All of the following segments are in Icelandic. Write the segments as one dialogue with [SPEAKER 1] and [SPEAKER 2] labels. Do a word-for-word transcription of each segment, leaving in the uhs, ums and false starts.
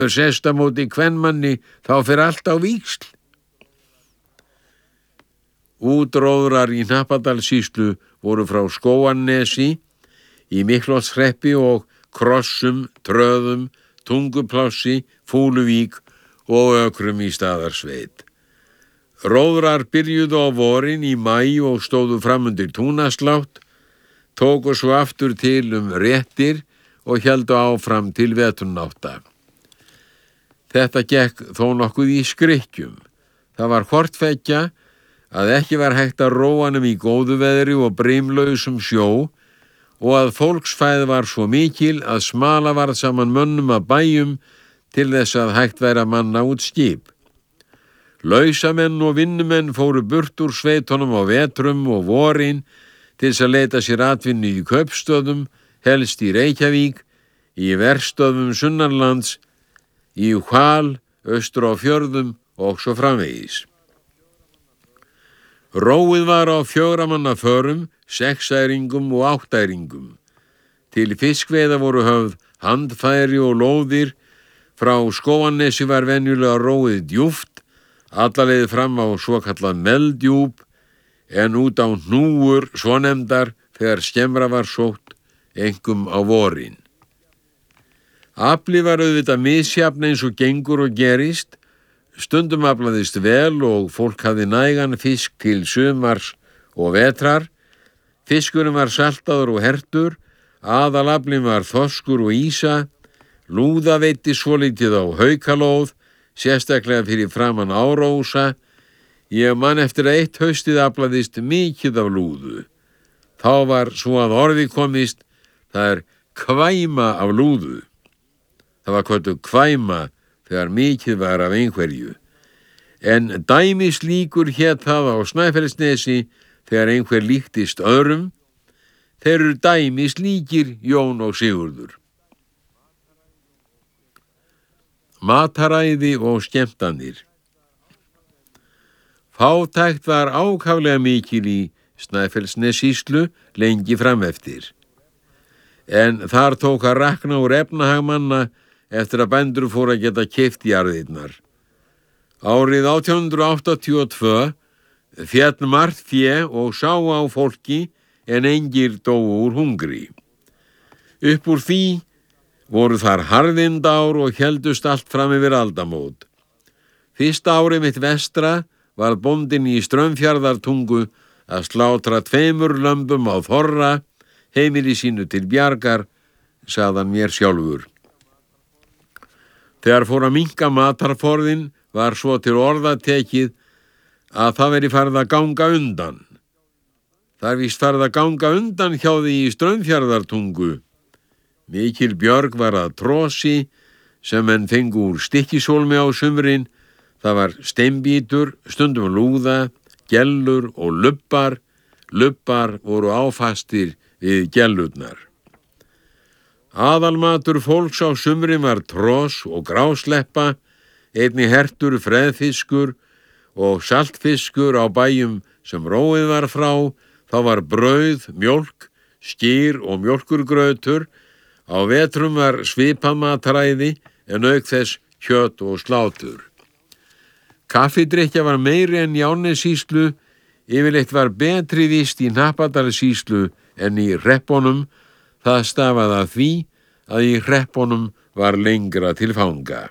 [SPEAKER 1] sest á móti kvenmanni, þá fer allt á víxl. Útróðrar í Hnappadalssýslu voru frá Skógarnesi í Miklholtshreppi og Krossum, Tröðum, Tunguplássi, Fúluvík og Ökrum í Staðarsveit. Róðrar byrjuðu á vorin í maí og stóðu framundir túnaslátt, tóku svo aftur til um réttir og héldu áfram til veturnátta. Þetta gekk þó nokkuð í skrykkjum. Það var hvort tveggja að ekki var hægt að róa nema í góðu veðri og brimlausum sjó og að fólksfæð var svo mikil að smala varð saman mönnum að bæjum til þess að hægt væri að manna út skip. Lausamenn og vinnumenn fóru burt úr sveitunum á vetrum og vorin til þess að leita sér atvinnu í kaupstöðum, helst í Reykjavík, í verstöðum sunnanlands, í Hval, austur á fjörðum og svo framvegis. Róið var á fjögra manna förum, sexæringum og áttæringum. Til fiskveiða voru höfð handfæri og lóðir, frá Skógarnesi var venjulega róið djúpt, alla leið fram á svokallað meldjúp, en út á hnúur svonefndar þegar skemmra var sótt, einkum á vorin. Afli var auðvitað misjafn eins og gengur og gerist, stundum aflaðist vel og fólk hafði nægan fisk til sumars og vetrar. Fiskurinn var saltaður og hertur, aðalaflinn var þorskur og ýsa, lúða veitti svolítið á haukalóð, sérstaklega fyrir framan Árósa. Ég man eftir að eitt haustið aflaðist mikið af lúðu. Þá var svo að orði komist, það er kvæma af lúðu. Það var kölluð kvæma þegar mikið var af einhverju. En dæmislíkur hét það á Snæfellsnesi þegar einhver líktist öðrum. Þeir eru dæmislíkir Jón og Sigurður. Mataræði og skemmtanir. Fátækt var ákaflega mikil í Snæfellsnessýslu lengi frameftir. En þar tók að rakna úr efnahagmanna eftir að bændur fóru að geta keypt jarðirnar. Árið átján hundruð áttatíu og tvö féll margt fé og sá á fólki en engir dóu úr hungri. Upp úr því voru þar harðindár og héldust allt fram yfir aldamót. Fyrsta árið mitt vestra var bóndinn í Straumfjarðartungu að slátra tveimur lömbum á þorra, heimili sínu til bjargar, sagði hann mér sjálfur. Þegar fór að minnka matarforðin var svo til orða tekið að það veri farið að ganga undan. Það er víst farið að ganga undan hjá því í Straumfjarðartungu. Mikil björg var að trosi sem menn fengu úr Stykkishólmi á sumrin. Það var steinbítur, stundum lúða, gellur og lubbar. Lubbar voru áfastir við gellurnar. Aðalmatur fólks á sumrin var tros og grásleppa, einnig hertur freðfiskur og saltfiskur á bæjum sem róið var frá. Þá var brauð, mjólk, skyr og mjólkurgrautur. Á vetrum var svipað mataræði en auk þess kjöt og slátur. Kaffidrykkja var meiri en í Árnessýslu, yfirleitt var betri vist í Hnappadalssýslu en í hreppunum. Það stafaði að því að í hreppunum var lengra til fanga.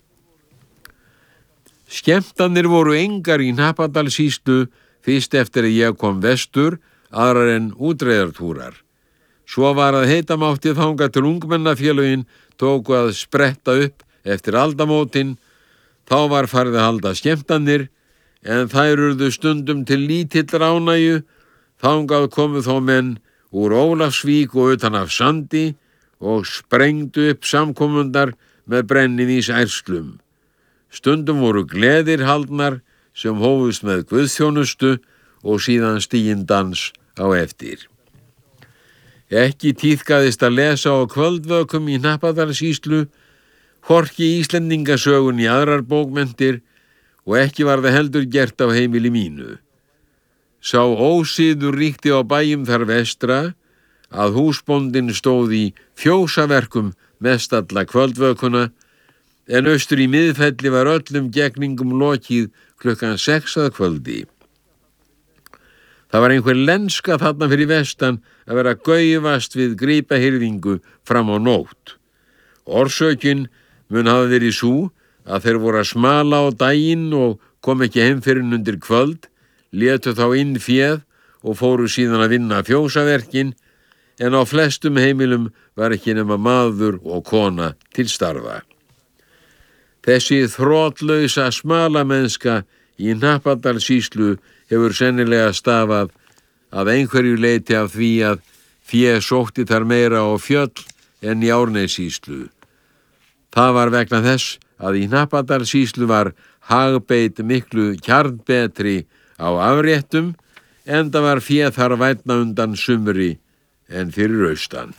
[SPEAKER 1] Skemmtanir voru engar í Hnappadalssýslu fyrst eftir að ég kom vestur, aðrar en útreiðartúrar. Svo var að heita mátti þangað til ungmennafélögin tóku að spretta upp eftir aldamótin. Þá var farið að halda skemmtanir, en þær urðu stundum til lítillar ánægju. Þangað komu þó menn úr Ólafsvík og utan af Sandi og sprengdu upp samkomundar með brennivínsærslum. Stundum voru gleðir haldnar sem hófust með guðþjónustu og síðan stígindans á eftir. Ekki tíðkaðist að lesa á kvöldvökum í Hnappadalssýslu, hvorki Íslendingasögun í aðrar bókmenntir og ekki var það heldur gert á heimili mínu. Sá ósiður ríkti á bæjum þar vestra að húsbóndinn stóð í fjósaverkum mest alla kvöldvökuna, en austur í Miðfelli var öllum gegningum lokið klukkan sex að kvöldi. Það var einhver lenska þarna fyrir vestan að vera gaufast við gripahirðingu fram á nótt. Orsökin mun hafa verið sú að þeir voru að smala á daginn og kom ekki heim fyrir undir kvöld, létu þá inn féð og fóru síðan að vinna fjósaverkin, en á flestum heimilum var ekki nema maður og kona til starfa. Þessi þrotlausa smalamennska í Hnappadalssýslu hefur sennilega stafað að einhverju leyti af því að fé sótti þar meira á fjöll en í Árnessýslu. Það var vegna þess að í Hnappadalssýslu var hagbeit miklu kjarnbetri á afréttum, enda var fé þar vænna undan sumri en fyrir austan.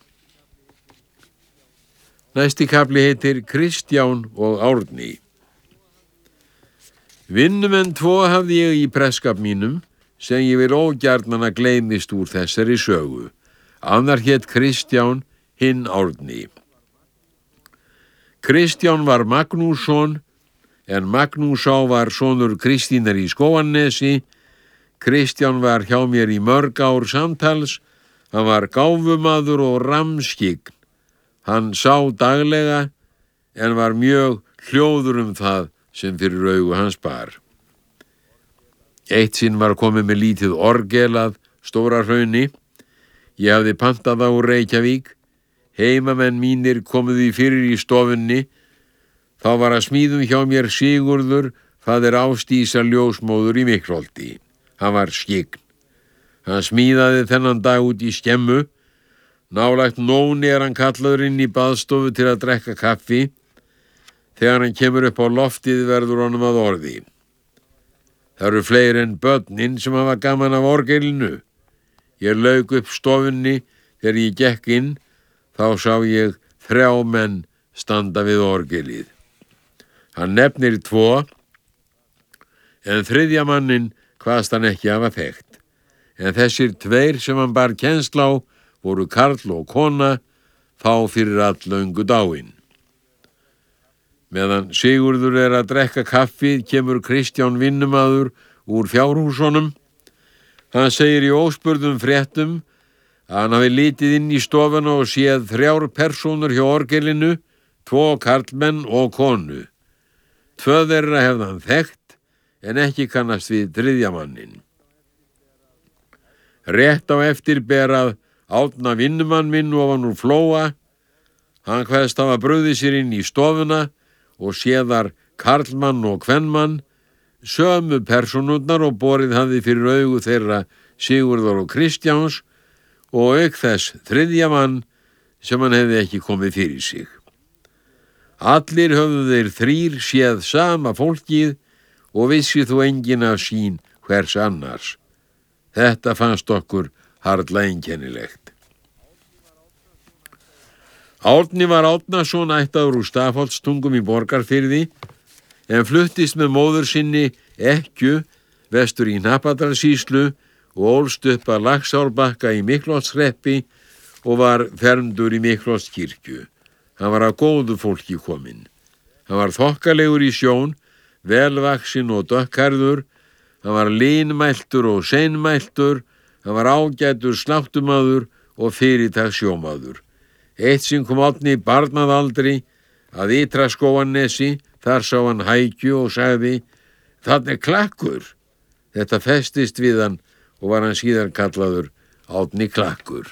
[SPEAKER 1] Næsti kafli heitir Kristján og Árni. Vinnumenn tvo hafði ég í prestskap mínum, sem ég vil ógjarnan að gleymist úr þessari sögu. Annar hét Kristján, hinn Árni. Kristján var Magnússon, en Magnúsá var sonur Kristínar í Skógarnesi. Kristján var hjá mér í mörg ár samtals. Hann var gáfumaður og rammskygn. Hann sá daglega, en var mjög hljóður um það sem fyrir augu hans bar. Eitt sinn var komið með lítið orgel að Stóra-Hrauni. Ég hafði pantað á Reykjavík. Heimamenn mínir komuðu fyrir í stofunni. Þá var að smíðum hjá mér Sigurður, faðir Ásdísar ljósmóður í Miklholti. Hann var skygn. Hann smíðaði þennan dag út í skemmu. Nálægt nóni er hann kallaður inn í baðstofu til að drekka kaffi. Þegar hann kemur upp á loftið verður honum að orði. Það eru fleiri en börnin sem hafa gaman af orgelinu. Ég lauk upp stofunni þegar ég gekk inn, þá sá ég þrjá menn standa við orgelið. Hann nefnir tvo, en þriðja mannin kvaðst hann ekki hafa þekkt. En þessir tveir sem hann bar kennsl á voru karl og kona, þá fyrir alllöngu dáin. Meðan Sigurður er að drekka kaffið kemur Kristján vinnumaður úr fjárhúsunum. Hann segir í óspurðum fréttum að hann hafi litið inn í stofuna og séð þrjár persónur hjá orgelinu, tvo karlmenn og konu. Tvö þeirra hefði hann þekkt, en ekki kannast við þriðja mannin. Rétt á eftir ber að Árna vinnumann minn ofan úr Flóa. Hann kveðst hafa brugðið sér inn í stofuna og séðar karlmann og kvenmann, sömu persónurnar og borið hafði fyrir augu þeirra Sigurðar og Kristjáns og auk þess þriðja mann sem hann hefði ekki komið fyrir sig. Allir höfðu þeir þrír séð sama fólkið og vissi þó enginn af sín hvers annars. Þetta fannst okkur harla einkennilegt. Árni var Árnason ættaður úr Stafholtstungum í Borgarfirði, en fluttist með móður sinni Ekkju vestur í Hnappadalssýslu og ólst upp að Laxárbakka í Miklholtshreppi og var fermdur í Miklholtskirkju. Hann var af góðu fólki kominn. Hann var þokkalegur í sjón, velvaxinn og dökkhærður. Hann var linmæltur og seinmæltur. Hann var ágætur sláttumaður og fyrirtaks sjómaður. Eitt sinn kom Árni barnaðaldri að Ytra Skógarnesi, þar sá hann hækju og sagði: "Þarna er klakkur." Þetta festist við hann og var hann síðan kallaður Árni klakkur.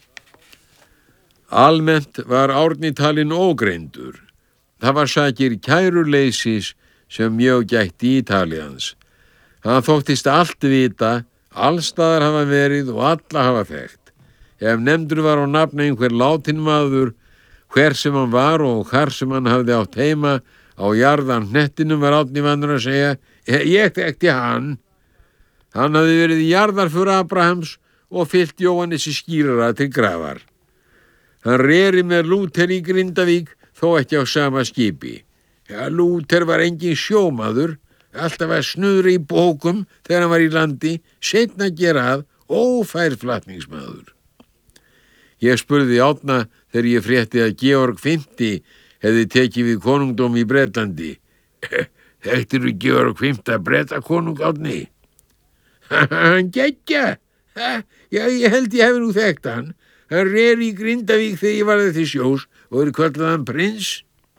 [SPEAKER 1] Almennt var Árni talinn ógreindur. Það var sakir kæruleysis sem mjög gætti Ítalíans. Hann þóttist allt vita, allstaðar hafa verið og alla hafa þekkt. Ef nefndur var á nafn einhver látinn maður, hver sem hann var og hvar sem hann hafði átt heima á jarðan hnettinum, var Árni vanur að segja: "Ég þekkti hann. Hann hafði verið í jarðarför Abrahams og fyllt Jóhannesi skírara til grafar. Hann reri með Lúther í Grindavík, þó ekki á sama skipi. Ja, Lúther var engin sjómaður, alltaf að snuðra í bókum þegar hann var í landi, seinna gera að ófær flatningsmaður." Ég spurði Árna þegar ég frétti að Georg fimmti hefði tekið við konungdóm í Bretlandi. Þekktirðu Georg fimmta Bretakonung, Árni? Hann geggja. Já, ég held ég hefði nú þekkt hann. Hann rér í Grindavík þegar ég varði til sjós og er kallað hann prins.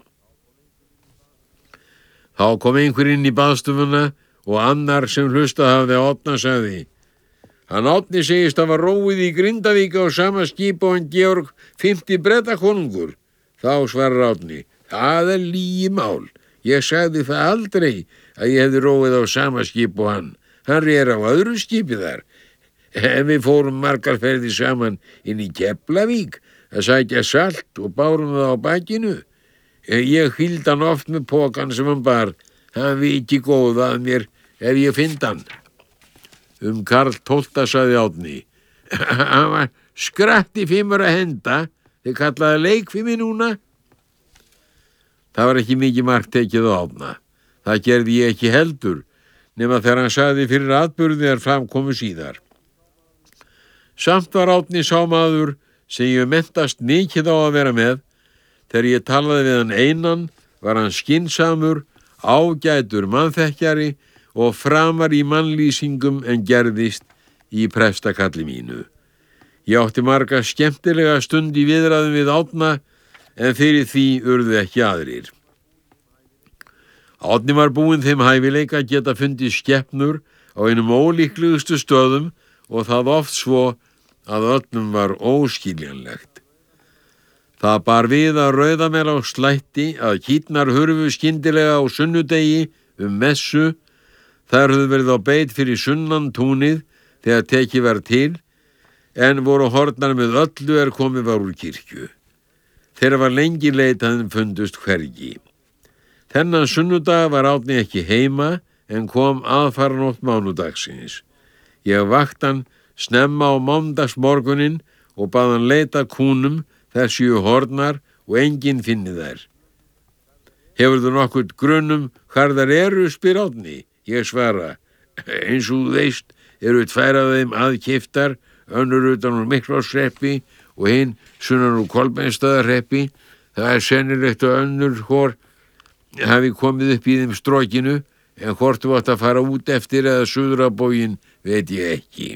[SPEAKER 1] Þá kom einhver inn í baðstofuna og annar sem hlustað hafði Árna sagði: Hann Árni segist að var róið í Grindavík á sama skip og hann Georg fimmti Bretakonungur. Þá svarar Árni: Það er lygi mál. Ég sagði það aldrei að ég hefði róið á sama skip og hann. Hann rér á öðru skipi þar. En við fórum margar ferðir saman inn í Keflavík að sækja salt og bárum það á bakinu. Ég hvíldi hann oft með pokan sem hann bar. Hann viti góða að mér ef ég fynd hann. Um Karl tólfta sagði Árni: Hann var skratti fimmur að henda. Þið kallaði leikfimi núna. Það var ekki mikið mark tekið á Árna. Það gerði ég ekki heldur, nema þegar hann sagði fyrir atburði er fram komu síðar. Samt var Árni sá maður sem ég mentast mikið á að vera með. Þegar ég talaði við hann einan var hann skynsamur, ágætur mannþekkjari og framar í mannlýsingum en gerðist í prestakalli mínu. Ég átti marga skemmtilega stund í viðræðum við Árna, en fyrir því urðu ekki aðrir. Árni var búinn þeim hæfileika að geta fundið skepnur á einum ólíklegustu stöðum og það oft svo að öllum var óskiljanlegt. Það bar við að Rauðamel á slætti að kýrnar hurfu skyndilega á sunnudegi um messu. Þær höfðu verið á beit fyrir sunnan túnið þegar tekið var til, en voru horfnar með öllu er komið var úr kirkju. Þeirra var lengi leitað en fundust hvergi. Þennan sunnudag var Árni ekki heima en kom aðfaranótt mánudagsins. Ég vakti hann snemma á mánudagsmorguninn og bað hann leita kúnum þær séu horfnar og enginn finni þær. Hefurðu nokkuð grunum hvar þær eru, spyr Árni. Ég svara: Eins og þú veist eru tvær af þeim aðkeyptar, önnur utan úr Mikláshreppi og hinn sunnan úr Kolbeinsstaðahreppi. Það er sennilegt að önnur hvor hafi komið upp í þeim strókinu, en hvort þú átt að fara út eftir eða suður á bóginn veit ég ekki.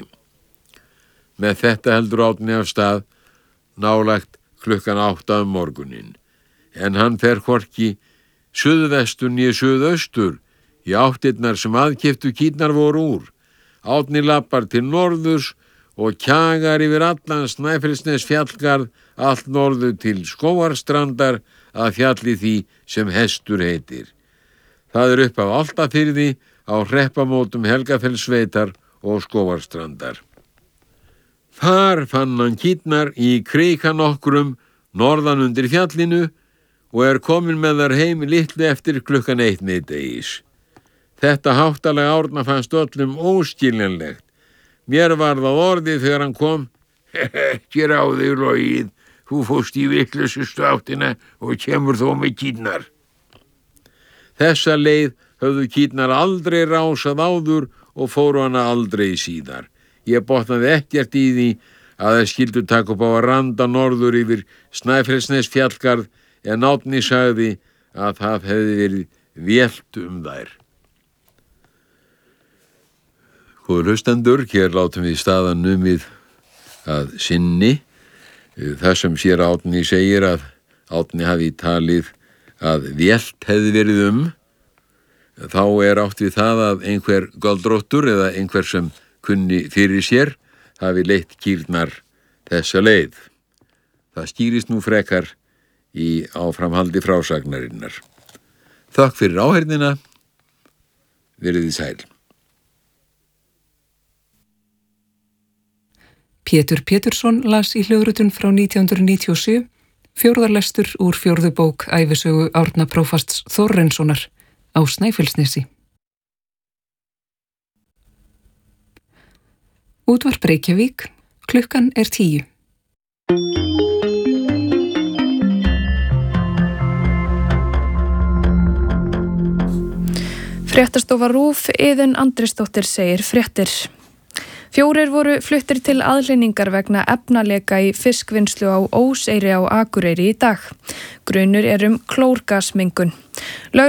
[SPEAKER 1] Með þetta heldur Árni af stað nálægt klukkan átta um morguninn, en hann fer hvorki suðvestur né suðaustur í áttirnar sem aðkeyptu kýrnar voru úr. Árni lappar til norðurs og kjagar yfir allan Snæfellsnes fjallgarð allt norður til Skógarstrandar að fjalli því sem Hestur heitir. Það er upp af Álftafirði á hreppamótum Helgafellssveitar og Skógarstrandar. Þar fann hann kýrnar í krika nokkrum norðan undir fjallinu og er komin með þar heim litlu eftir klukkan eitt miðdegis. Þetta háttalega Árna fannst öllum óskiljanlegt. Mér var það orðið þegar hann kom: Ekki ráðið logið, þú fórst í vitlausustu áttina og kemur þó með kýrnar. Þessa leið höfðu kýrnar aldrei rásað áður og fóru hana aldrei síðar. Ég botnaði ekkert í því að það skildu taka upp á að randa norður yfir Snæfellsnes fjallgarð, en Árni sagði að það hefði verið vélt um þær. Góður hlustendur, hér látum við staðan numið að sinni. Það sem sér Árni segir að Árni hafi talið að vélt hefði verið um, þá er átt við það að einhver göldróttur eða einhver sem kunni fyrir sér hafi leitt kýrnar þessa leið. Það skýrist nú frekar í áframhaldi frásagnarinnar. Þakk fyrir áheyrnina, verið þið sæl.
[SPEAKER 2] Pétur Pétursson las í hljóðritun frá nítján hundruð níutíu og sjö, fjórðarlestur úr fjórðu bók ævisögu Árna prófasts Þórarinssonar á Snæfellsnesi. Útvarp Reykjavík, klukkan er tíu.
[SPEAKER 3] Fréttastofa RÚV, Iðunn Andrésdóttir segir fréttir. Fjórir voru fluttir til aðhlynningar vegna efnaleka í fiskvinnslu á Óseyri á Akureyri í dag. Grunur er um klórgasmengun. Lögregla